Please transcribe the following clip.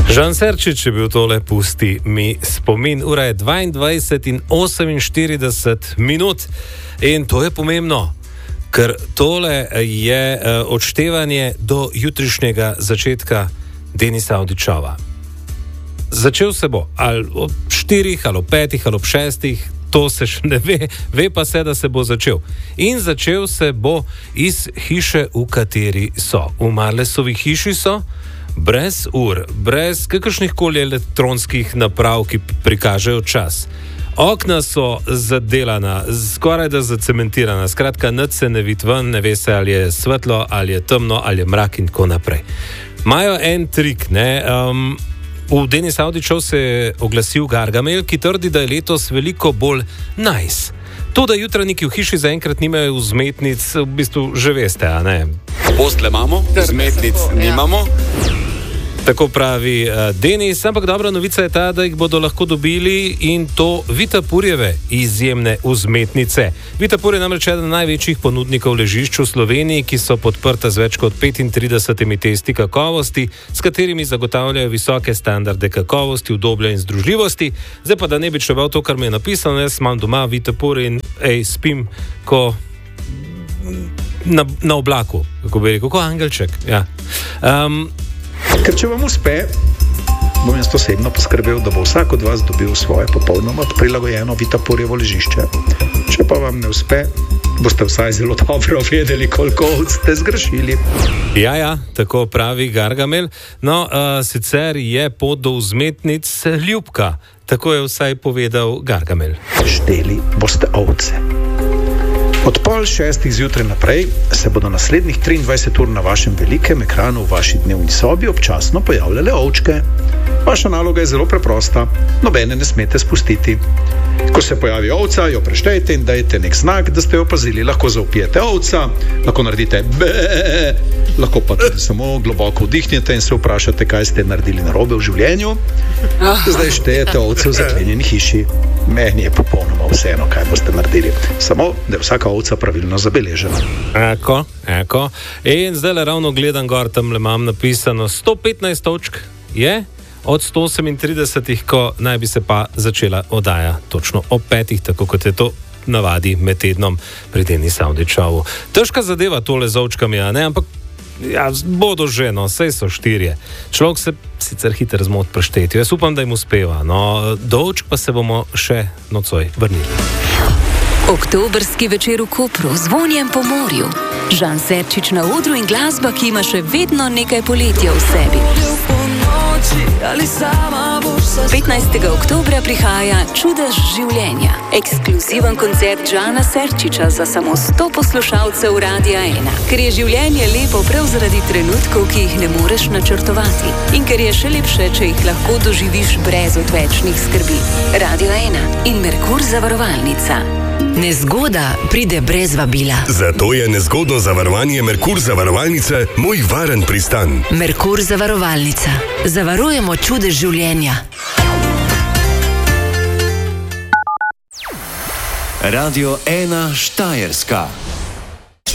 Žan Serčič je bil tole, pusti mi spomin. Ura je 22:48 in to je pomembno, ker tole je odštevanje do jutrišnjega začetka Denisa Avdićova. Začel se bo ali ob 4, ali ob 5, ali ob 6, to se še ne ve, ve pa se, da se bo začel. In začel se bo iz hiše, v kateri so. V Marlesovi hiši so, brez ur, brez kakršnih koli elektronskih naprav, ki prikažejo čas. Okna so zadelana, skoraj da zacementirana, skratka, nič se ne vidi ven, ne ve se, ali je svetlo, ali je temno, ali je mrak in tako naprej. Imajo en trik, ne? V Denis Avdićov se je oglasil Gargamel, ki trdi, da je letos veliko bolj nice. To, da jutranjiki v hiši zaenkrat nimajo vzmetnic, v bistvu že veste, a ne? Postle imamo, vzmetnic nimamo. Tako pravi Denis, ampak dobra novica je ta, da jih bodo lahko dobili, in to Vitapurjeve izjemne vzmetnice. Vitapur je namreč eden največjih ponudnikov ležišč v Sloveniji, ki so podprta z več kot 35 testi kakovosti, s katerimi zagotavljajo visoke standarde kakovosti, udobja in združljivosti. Zdaj pa, da ne bi čeval to, kar mi je napisano, jaz imam doma Vitapur in spim, ko na oblaku, kako bi rekel, kot angelček. Ja. Ker če vam uspe, bom jaz osebno poskrbel, da bo vsak od vas dobil svoje popolnoma prilagojeno Vitapurjevo ležišče. Če pa vam ne uspe, boste vsaj zelo dobro vedeli, koliko ste zgrešili. Ja, tako pravi Gargamel. No, sicer je pot do vzmetnic ljubka, tako je vsaj povedal Gargamel. Šteli boste ovce. Od 5:30 zjutraj naprej se bodo naslednjih 23 ur na vašem velikem ekranu v vaši dnevni sobi občasno pojavljale ovčke. Vaša naloga je zelo preprosta, nobene ne smete spustiti. Ko se pojavi ovca, jo preštejte in dajte nek znak, da ste jo opazili. Lahko zaupijete ovca, lahko naredite be, lahko pa tudi samo globoko vdihnete in se vprašate, kaj ste naredili narobe v življenju. Zdaj štejete ovce v zaklenjeni hiši. Meni je popolnoma vseeno, kaj boste naredili. Samo, da je vsaka ovca pravilno zabeležena. Eko. In zdaj le ravno gledam gor, tam le imam napisano 115 točk je od 138, ko naj bi se pa začela oddaja točno ob 5, tako kot je to navadi med tednom pri Denisu Avdićovu. Težka zadeva tole z ovčkami, a ne, ampak ja, bodo že, no, sej so 4. Človek se sicer hitro zmot preštetju. Jaz upam, da jim uspeva, no, do ovčk pa se bomo še nocoj vrnili. Oktobrski večer v Kopru z vonjem po morju. Žan Serčič na odru in glasba, ki ima še vedno nekaj poletja v sebi. 15. oktobra prihaja Čudež življenja. Ekskluziven koncert Žana Serčiča za samo 100 poslušalcev Radia 1. Ker je življenje lepo prav zaradi trenutkov, ki jih ne moreš načrtovati. In ker je še lepše, če jih lahko doživiš brez odvečnih skrbi. Radio 1 in Merkur zavarovalnica. Nezgoda pride brez vabila. Zato je nezgodno zavarovanje Merkur zavarovalnice moj varen pristan. Merkur zavarovalnica. Zavarujemo čudež življenja. Radio 1 Štajerska.